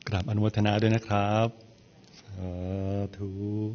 กราบอนุโมทนาด้วยนะครับสาธุ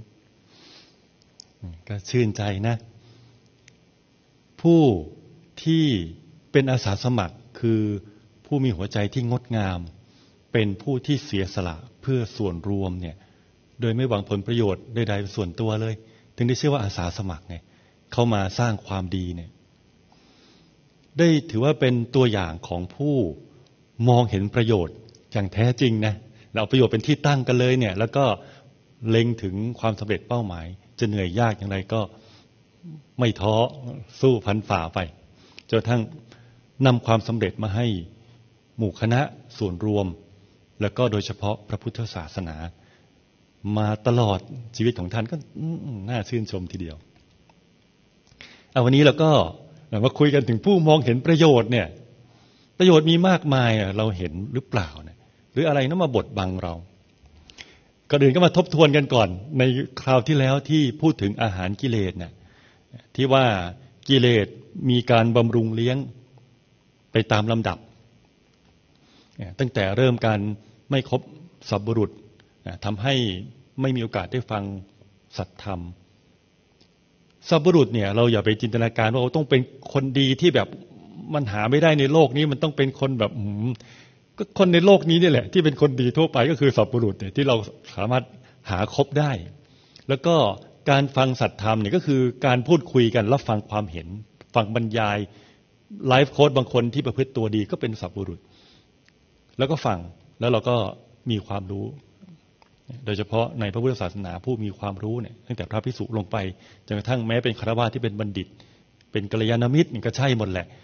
ก็ชื่นใจนะผู้ที่เป็นอาสาสมัครคือผู้มีหัวใจที่งดงามเป็นผู้ที่เสียสละเพื่อส่วนรวมเนี่ยโดยไม่หวังผลประโยชน์ใดๆส่วนตัวเลยถึงได้ชื่อว่าอาสาสมัครไงเข้ามาสร้างความดีเนี่ยได้ถือว่าเป็นตัวอย่างของผู้มองเห็นประโยชน์อย่างแท้จริงนะเราเอาประโยชน์เป็นที่ตั้งกันเลยเนี่ยแล้วก็เล็งถึงความสำเร็จเป้าหมายจะเหนื่อยยากอย่างไรก็ไม่ท้อสู้พันฝ่าไปจนกระทั่งนำความสำเร็จมาให้หมู่คณะส่วนรวมแล้วก็โดยเฉพาะพระพุทธศาสนามาตลอดชีวิตของท่านก็น่าชื่นชมทีเดียววันนี้เราก็มาคุยกันถึงผู้มองเห็นประโยชน์เนี่ยประโยชน์มีมากมายเราเห็นหรือเปล่าเนี่ยหรืออะไรนั้นมาบดบังเราก่อนอื่นก็มาทบทวนกันก่อนในคราวที่แล้วที่พูดถึงอาหารกิเลสเนี่ยที่ว่ากิเลสมีการบำรุงเลี้ยงไปตามลำดับตั้งแต่เริ่มการไม่ครบสัพบุรุษทำให้ไม่มีโอกาสได้ฟังสัตธรรมสัพบุรุษเนี่ยเราอย่าไปจินตนาการว่าเราต้องเป็นคนดีที่แบบมันหาไม่ได้ในโลกนี้มันต้องเป็นคนแบบก็คนในโลกนี้นี่แหละที่เป็นคนดีทั่วไปก็คือสัพบุรุษเนี่ยที่เราสามารถหาครบได้แล้วก็การฟังสัตธรรมเนี่ยก็คือการพูดคุยกันรับฟังความเห็นฟังบรรยายไลฟ์โค้ชบางคนที่ประพฤติตัวดีก็เป็นสัพบุรุษแล้วก็ฟังแล้วเราก็มีความรู้โดยเฉพาะในพระพุทธศาสนาผู้มีความรู้เนี่ยตั้งแต่พระภิกษุลงไปจนกระทั่งแม้เป็นฆราวาสที่เป็นบัณฑิตเป็นกัลยาณมิตรก็ใช่หมดแหละ